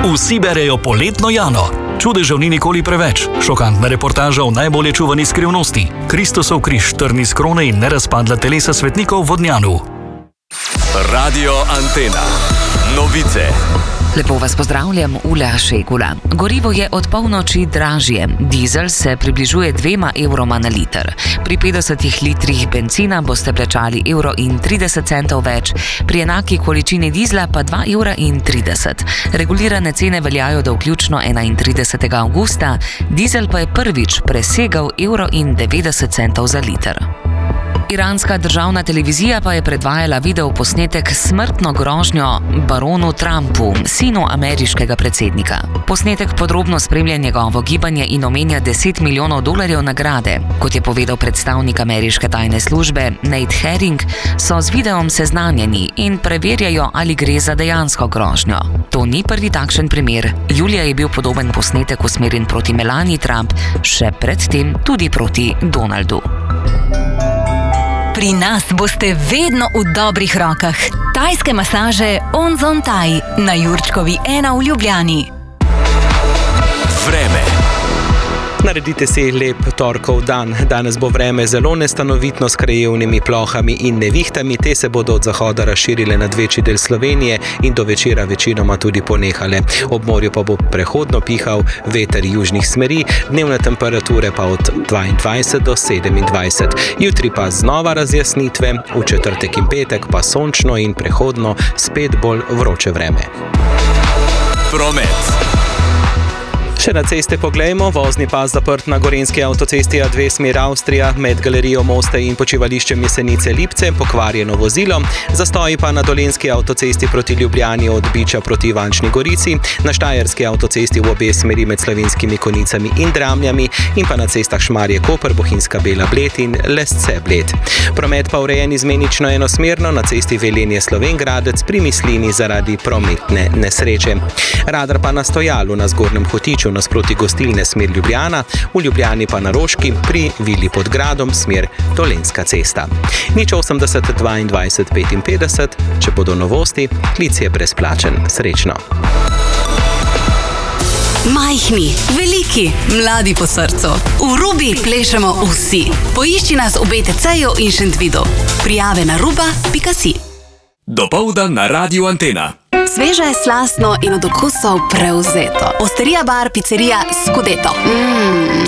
Vsi berejo poletno Jano. Čudežev ni nikoli preveč. Šokantna reportaža o najbolje čuvani skrivnosti. Kristusov križ, trni s krone in nerazpadla telesa svetnikov v Vodnjanu. Radio Antena. Novice. Lepo vas pozdravljam, Ula Šegula. Gorivo je od polnoči dražje. Dizel se približuje 2 evroma na liter. Pri 50 litrih bencina boste plačali 1,30 evra več, pri enaki količini dizla pa 2,30 evra. Regulirane cene veljajo do vključno 31. avgusta, dizel pa je prvič presegal 1,90 evra za liter. Iranska državna televizija pa je predvajala videoposnetek s smrtno grožnjo baronu Trumpu, sinu ameriškega predsednika. Posnetek podrobno spremlja njegovo gibanje in omenja $10 milijonov nagrade. Kot je povedal predstavnik ameriške tajne službe Nate Herring, so z videom seznanjeni in preverjajo, ali gre za dejansko grožnjo. To ni prvi takšen primer. Julija je bil podoben posnetek usmerjen proti Melanie Trump, še predtem tudi proti Donaldu. Pri nas boste vedno v dobrih rokah. Tajske masaže Onzon Thai na Jurčkovi 1 v Ljubljani. Vreme. Naredite si lep torkov dan. Danes bo vreme zelo nestanovitno s krajevnimi plohami in nevihtami. Te se bodo od zahoda razširile nad večji del Slovenije in do večera večinoma tudi ponehale. Ob morju pa bo prehodno pihal veter južnih smeri, dnevne temperature pa od 22 do 27. Jutri pa znova razjasnitve, v četrtek in petek pa sončno in prehodno spet bolj vroče vreme. Promet. Še na ceste poglejmo, vozni pas zaprt na gorenjski avtocesti A2 smer Avstrija med galerijo Moste in počivališčem Jesenice Lipce, pokvarjeno vozilo, zastoji pa na dolenjski avtocesti proti Ljubljani od Biča proti Ivančni Gorici, na štajerski avtocesti v obe smeri med Slovenskimi Konicami in Dramljami in pa na cestah Šmarje-Koper, Bohinjska Bela-Bled in Lesce-Bled. Promet pa urejen izmenično enosmerno na cesti Velenje-Slovenj Gradec pri Mislini zaradi prometne nesreče. Radar pa na stojalu na Zgornjem Hotiču nasproti gostilne smer Ljubljana, v Ljubljani pa na Roški pri Vili pod Gradom smer Dolenjska cesta. 080 22 55, če bodo novosti, klic je brezplačen. Srečno! Majhni, veliki, mladi po srcu. V Rubi plešemo vsi. Poišči nas v BTC-ju in Šentvidu. Prijave na ruba.si. Dopoldan na Radio Antena. Sveže, slastno in od okusov prevzeto. Osterija bar, picerija Scudetto.